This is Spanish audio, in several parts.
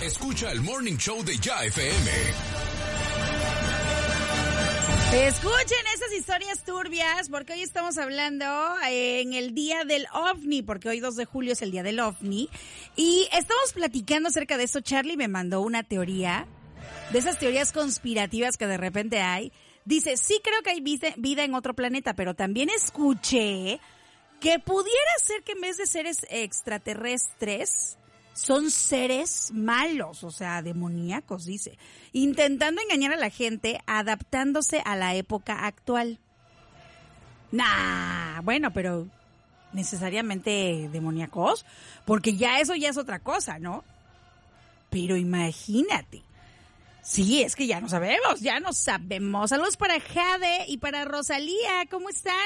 Escucha el Morning Show de Ya FM. Escuchen esas historias turbias, porque hoy estamos hablando en el día del OVNI, porque hoy 2 de julio es el día del OVNI, y estamos platicando acerca de eso. Charlie me mandó una teoría, de esas teorías conspirativas que de repente hay. Dice, sí creo que hay vida en otro planeta, pero también escuché que pudiera ser que en vez de seres extraterrestres, son seres malos, o sea, demoníacos, dice, intentando engañar a la gente, adaptándose a la época actual. Bueno, pero necesariamente demoníacos, porque ya eso ya es otra cosa, ¿no? Pero imagínate. Sí, es que ya no sabemos. Saludos para Jade y para Rosalía, ¿cómo están?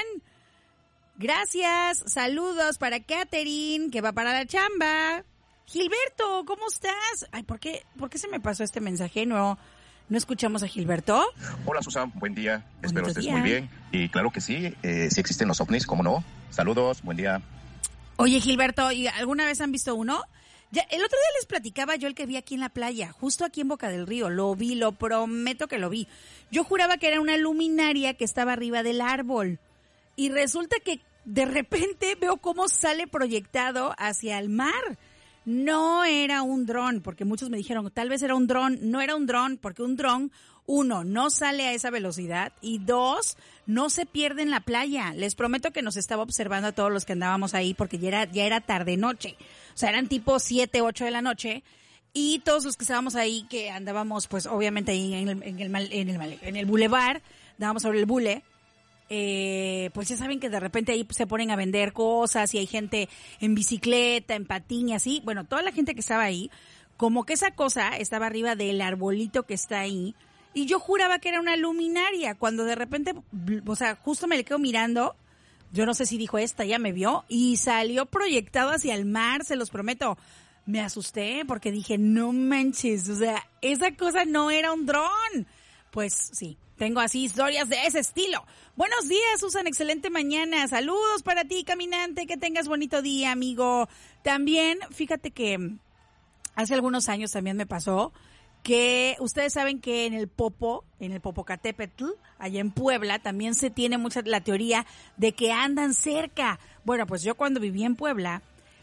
Gracias, saludos para Catherine, que va para la chamba. Gilberto, ¿cómo estás? Ay, ¿por qué se me pasó este mensaje? ¿No escuchamos a Gilberto? Hola, Susan, buen día. Espero estés muy bien. Y claro que sí, sí existen los ovnis, ¿cómo no? Saludos, buen día. Oye, Gilberto, ¿y alguna vez han visto uno? Ya, el otro día les platicaba yo el que vi aquí en la playa, justo aquí en Boca del Río. Lo vi, lo prometo que lo vi. Yo juraba que era una luminaria que estaba arriba del árbol. Y resulta que de repente veo cómo sale proyectado hacia el mar. No era un dron, porque muchos me dijeron, tal vez era un dron. No era un dron, porque un dron, 1, no sale a esa velocidad, y 2, no se pierde en la playa. Les prometo que nos estaba observando a todos los que andábamos ahí, porque ya era tarde-noche. O sea, eran tipo 7, 8 de la noche, y todos los que estábamos ahí, que andábamos, pues, obviamente ahí en el bulevar, andábamos sobre el bule, pues ya saben que de repente ahí se ponen a vender cosas y hay gente en bicicleta, en patín y así. Bueno, toda la gente que estaba ahí, como que esa cosa estaba arriba del arbolito que está ahí, y yo juraba que era una luminaria, cuando de repente, o sea, justo me le quedo mirando, yo no sé si dijo, esta ya me vio, y salió proyectado hacia el mar, se los prometo. Me asusté porque dije, no manches, o sea, esa cosa no era un dron. Pues sí, tengo así historias de ese estilo. Buenos días, Susan, excelente mañana. Saludos para ti, caminante, que tengas bonito día, amigo. También, fíjate que hace algunos años también me pasó que ustedes saben que en el Popocatépetl, allá en Puebla, también se tiene mucha la teoría de que andan cerca. Bueno, pues yo cuando vivía en Puebla,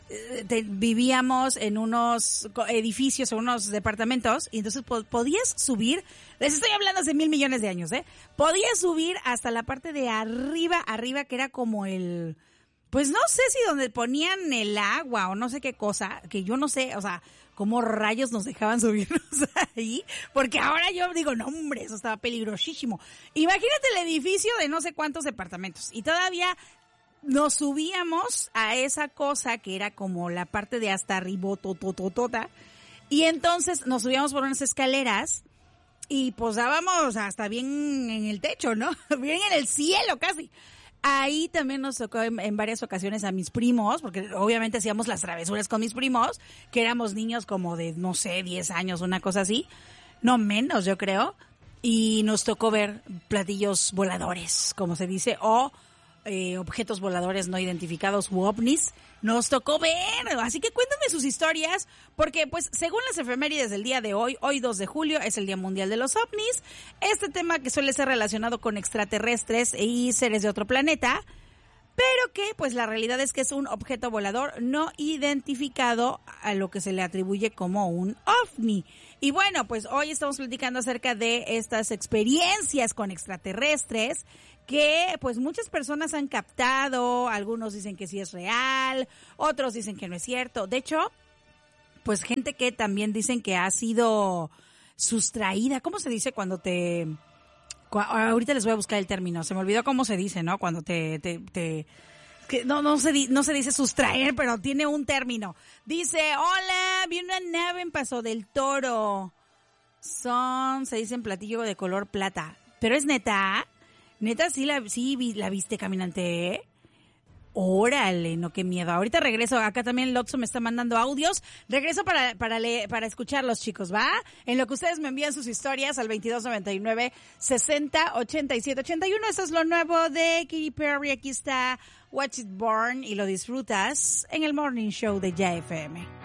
vivíamos en unos edificios, en unos departamentos, y entonces podías subir, les estoy hablando hace 1,000 millones de años, podías subir hasta la parte de arriba, que era como pues no sé si donde ponían el agua o no sé qué cosa, que yo no sé, o sea, cómo rayos nos dejaban subirnos ahí, porque ahora yo digo, no hombre, eso estaba peligrosísimo. Imagínate el edificio de no sé cuántos departamentos, y todavía nos subíamos a esa cosa que era como la parte de hasta arriba, totototota, y entonces nos subíamos por unas escaleras y pues dábamos hasta bien en el techo, ¿no? Bien en el cielo casi. Ahí también nos tocó en varias ocasiones a mis primos, porque obviamente hacíamos las travesuras con mis primos, que éramos niños como de, no sé, 10 años, una cosa así, no menos yo creo, y nos tocó ver platillos voladores, como se dice, o objetos voladores no identificados u ovnis, nos tocó ver. Así que cuéntame sus historias, porque pues según las efemérides del día de hoy 2 de julio es el Día Mundial de los OVNIs, este tema que suele ser relacionado con extraterrestres y seres de otro planeta, pero que pues la realidad es que es un objeto volador no identificado, a lo que se le atribuye como un OVNI. Y bueno, pues hoy estamos platicando acerca de estas experiencias con extraterrestres que pues muchas personas han captado. Algunos dicen que sí es real, otros dicen que no es cierto. De hecho, pues gente que también dicen que ha sido sustraída. ¿Cómo se dice cuando ahorita les voy a buscar el término, se me olvidó cómo se dice, ¿no? Cuando que no se dice sustraer, pero tiene un término. Dice, hola, vi una nave en Paso del Toro. Se dice en platillo de color plata. Pero es neta, sí la viste, caminante. Órale, no, qué miedo. Ahorita regreso, acá también Lotso me está mandando audios. Regreso para escucharlos, chicos, ¿va? En lo que ustedes me envían sus historias al 2299-608781. Eso es lo nuevo de Katy Perry. Aquí está Watch It Burn y lo disfrutas en el Morning Show de Ya FM.